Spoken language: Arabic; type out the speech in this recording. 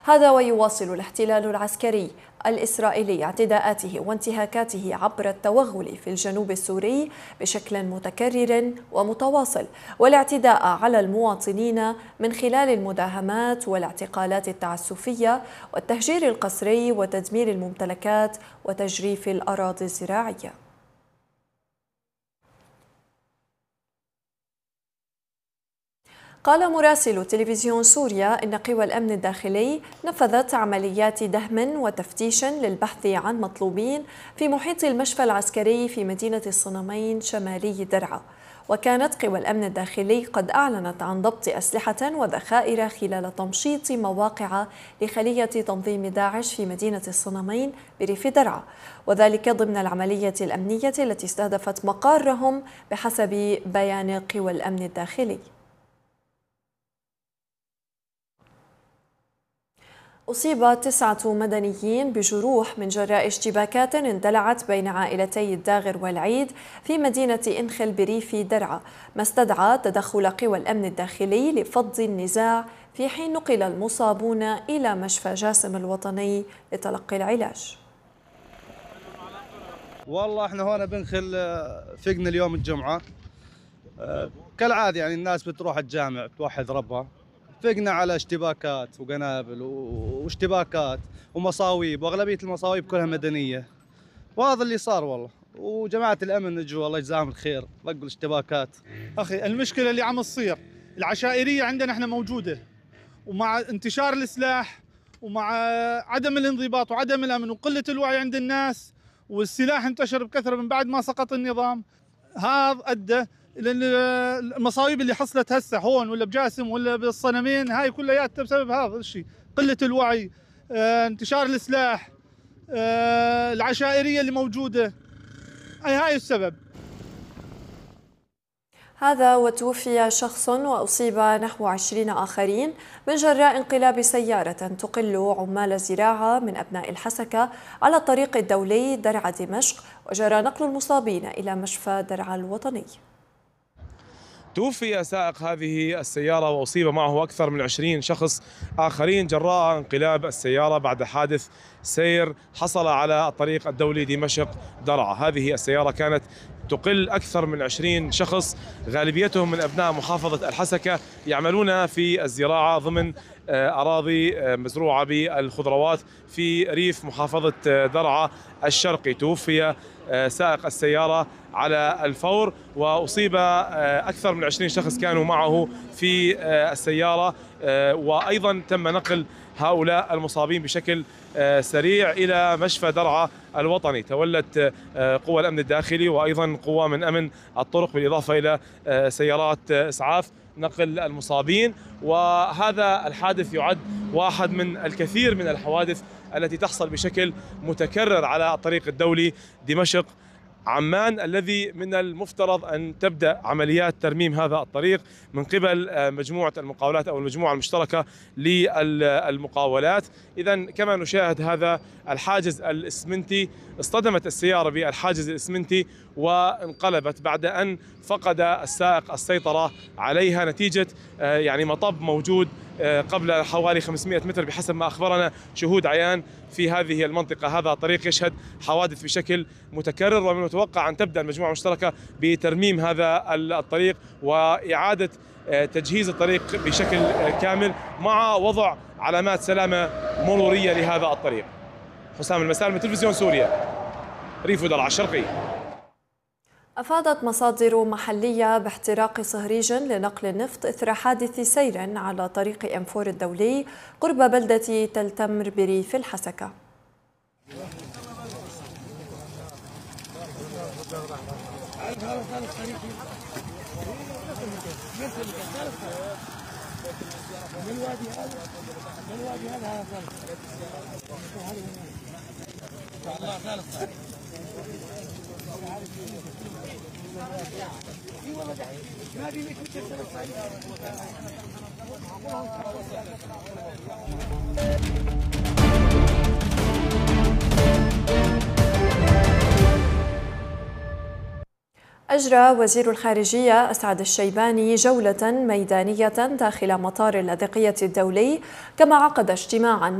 هذا ويواصل الاحتلال العسكري الإسرائيلي اعتداءاته وانتهاكاته عبر التوغل في الجنوب السوري بشكل متكرر ومتواصل، والاعتداء على المواطنين من خلال المداهمات والاعتقالات التعسفية والتهجير القسري وتدمير الممتلكات وتجريف الأراضي الزراعية. قال مراسل تلفزيون سوريا إن قوى الأمن الداخلي نفذت عمليات دهم وتفتيش للبحث عن مطلوبين في محيط المشفى العسكري في مدينة الصنمين شمالي درعا، وكانت قوى الأمن الداخلي قد أعلنت عن ضبط أسلحة وذخائر خلال تمشيط مواقع لخلية تنظيم داعش في مدينة الصنمين بريف درعا، وذلك ضمن العملية الأمنية التي استهدفت مقارهم بحسب بيان قوى الأمن الداخلي. أصيب 9 مدنيين بجروح من جراء اشتباكات اندلعت بين عائلتي الداغر والعيد في مدينة إنخل بريف درعا، ما استدعى تدخل قوى الأمن الداخلي لفض النزاع، في حين نقل المصابون إلى مشفى جاسم الوطني لتلقي العلاج. والله احنا هنا بنخل فقنا اليوم الجمعة كالعادة، يعني الناس بتروح الجامع توحد ربها، فقنا على اشتباكات وقنابل واشتباكات ومصاويب، واغلبيه المصاويب كلها مدنيه، وهذا اللي صار والله. وجماعه الامن اجوا الله يجزاهم الخير رقوا الاشتباكات. اخي المشكله اللي عم تصير العشائريه عندنا احنا موجوده، ومع انتشار السلاح ومع عدم الانضباط وعدم الامن وقله الوعي عند الناس، والسلاح انتشر بكثره من بعد ما سقط النظام، هذا ادى لان المصايب اللي حصلت هسه هون ولا بجاسم ولا بالصنمين هاي كلها بسبب هذا الشيء، قله الوعي، انتشار السلاح، العشائريه اللي موجوده، هاي السبب. هذا وتوفي شخص وأصيب نحو 20 آخرين من جراء انقلاب سيارة تقل عمال الزراعة من أبناء الحسكة على الطريق الدولي درعا دمشق، وجرى نقل المصابين إلى مشفى درعا الوطني. توفي سائق هذه السيارة وأصيب معه أكثر من 20 شخص آخرين جراء انقلاب السيارة بعد حادث سير حصل على الطريق الدولي دمشق درعا. هذه السيارة كانت تقل أكثر من 20 شخص، غالبيتهم من أبناء محافظة الحسكة يعملون في الزراعة ضمن أراضي مزروعة بالخضروات في ريف محافظة درعا الشرقي. توفي سائق السيارة على الفور، وأصيب أكثر من 20 شخص كانوا معه في السيارة، وأيضا تم نقل هؤلاء المصابين بشكل سريع إلى مشفى درعا الوطني. تولت قوى الأمن الداخلي وأيضا قوى من أمن الطرق بالإضافة إلى سيارات إسعاف نقل المصابين، وهذا الحادث يعد واحد من الكثير من الحوادث التي تحصل بشكل متكرر على الطريق الدولي دمشق عمان، الذي من المفترض أن تبدأ عمليات ترميم هذا الطريق من قبل مجموعة المقاولات أو المجموعة المشتركة للمقاولات. إذن كما نشاهد هذا الحاجز الإسمنتي، اصطدمت السيارة بالحاجز الإسمنتي وانقلبت بعد أن فقد السائق السيطرة عليها نتيجة يعني مطب موجود قبل حوالي 500 متر بحسب ما أخبرنا شهود عيان في هذه المنطقة. هذا الطريق يشهد حوادث بشكل متكرر، ومن المتوقع أن تبدأ المجموعة المشتركة بترميم هذا الطريق وإعادة تجهيز الطريق بشكل كامل مع وضع علامات سلامة مرورية لهذا الطريق. حسام المسالم، تلفزيون سوريا، ريف درعا الشرقي. أفادت مصادر محلية باحتراق صهريج لنقل النفط إثر حادث سير على طريق M4 الدولي قرب بلدة تل تمر بريف الحسكة. أجرى وزير الخارجية أسعد الشيباني جولة ميدانية داخل مطار اللاذقية الدولي، كما عقد اجتماعا